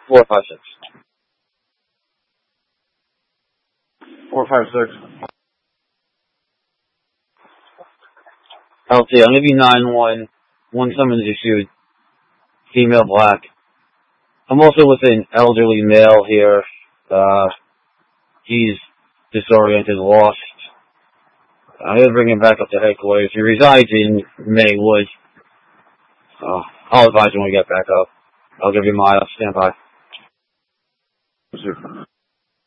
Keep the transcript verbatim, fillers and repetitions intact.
four five six. Four five six. L T, I'm gonna be nine one. One summons issued. Female black. I'm also with an elderly male here. Uh, he's disoriented, lost. I'm gonna bring him back up to headquarters. He resides in Maywood. Uh, I'll advise him when we get back up. I'll give you my uh, standby.